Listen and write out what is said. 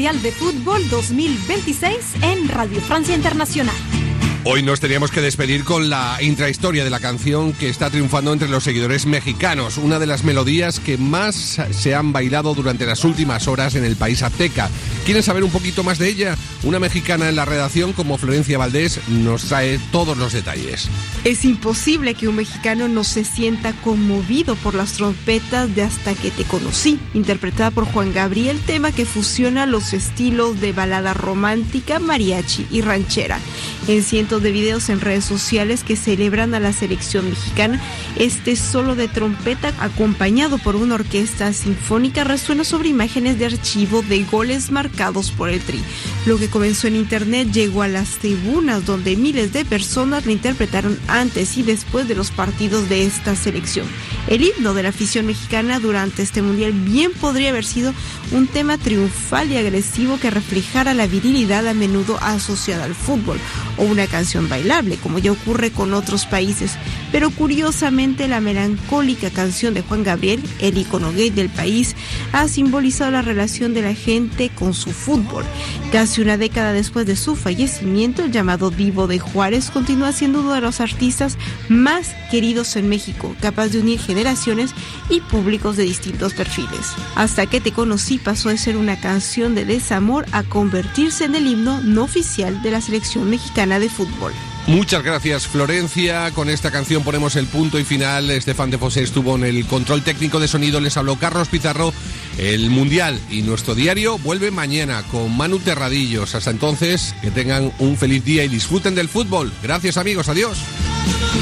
Mundial de Fútbol 2026 en Radio Francia Internacional. Hoy nos teníamos que despedir con la intrahistoria de la canción que está triunfando entre los seguidores mexicanos, una de las melodías que más se han bailado durante las últimas horas en el país azteca. ¿Quieren saber un poquito más de ella? Una mexicana en la redacción como Florencia Valdés nos trae todos los detalles. Es imposible que un mexicano no se sienta conmovido por las trompetas de Hasta que te conocí, interpretada por Juan Gabriel, tema que fusiona los estilos de balada romántica, mariachi y ranchera. En cientos de videos en redes sociales que celebran a la selección mexicana, este solo de trompeta acompañado por una orquesta sinfónica resuena sobre imágenes de archivo de goles marcados por el Tri. Lo que comenzó en internet llegó a las tribunas, donde miles de personas la interpretaron antes y después de los partidos de esta selección. El himno de la afición mexicana durante este mundial bien podría haber sido un tema triunfal y agresivo que reflejara la virilidad a menudo asociada al fútbol, o una canción bailable, como ya ocurre con otros países. Pero curiosamente, la melancólica canción de Juan Gabriel, el ícono gay del país, ha simbolizado la relación de la gente con su fútbol. Casi una década después de su fallecimiento, el llamado Divo de Juárez continúa siendo uno de los artistas más queridos en México, capaz de unir generaciones y públicos de distintos perfiles. Hasta que te conocí pasó de ser una canción de desamor a convertirse en el himno no oficial de la selección mexicana de fútbol. Muchas gracias, Florencia. Con esta canción ponemos el punto y final. Estefan de Fossé estuvo en el control técnico de sonido. Les habló Carlos Pizarro. El Mundial y nuestro diario vuelve mañana con Manu Terradillos. Hasta entonces, que tengan un feliz día y disfruten del fútbol. Gracias, amigos. Adiós.